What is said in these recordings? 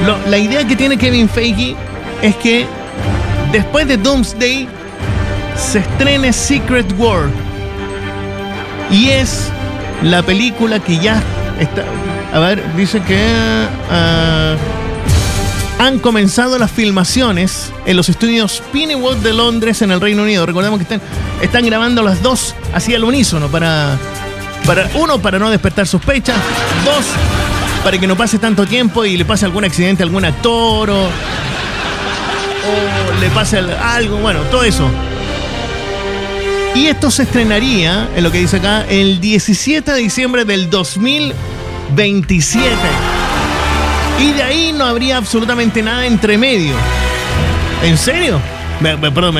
La idea que tiene Kevin Feige es que después de Doomsday se estrene Secret War. Y es la película que ya está... A ver, dice que han comenzado las filmaciones en los estudios Pinewood de Londres, en el Reino Unido. Recordemos que están grabando las dos así al unísono para no despertar sospechas. Dos, para que no pase tanto tiempo y le pase algún accidente a algún actor o le pase algo, bueno, todo eso. Y esto se estrenaría, en lo que dice acá, el 17 de diciembre del 2027. Y de ahí no habría absolutamente nada entre medio. ¿En serio? Perdón.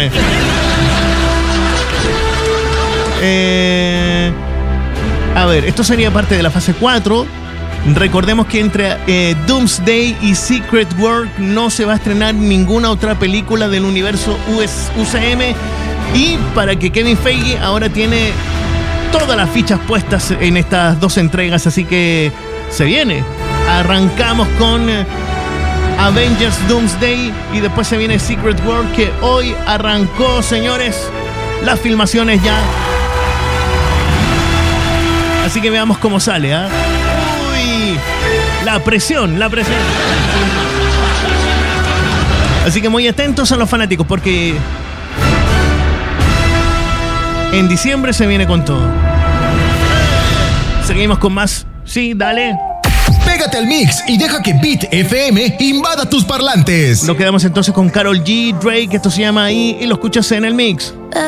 A ver, esto sería parte de la fase 4. Recordemos que entre Doomsday y Secret War no se va a estrenar ninguna otra película del universo UCM. Y para que Kevin Feige ahora tiene todas las fichas puestas en estas dos entregas, así que se viene. Arrancamos con Avengers Doomsday y después se viene Secret War, que hoy arrancó, señores, las filmaciones ya. Así que veamos cómo sale, ¿eh? Uy, la presión. Así que muy atentos a los fanáticos, porque en diciembre se viene con todo. Seguimos con más. Sí, dale. Pégate al mix y deja que Beat FM invada tus parlantes. Nos quedamos entonces con Karol G, Drake, esto se llama Ahí, y lo escuchas en el mix.